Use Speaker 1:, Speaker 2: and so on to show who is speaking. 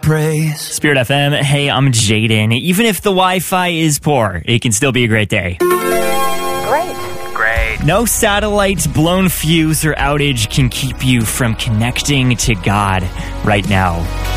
Speaker 1: praise.
Speaker 2: Spirit FM, hey, I'm Jaden. Even if the Wi-Fi is poor, it can still be a great day.
Speaker 3: Great.
Speaker 2: No satellite, blown fuse, or outage can keep you from connecting to God right now.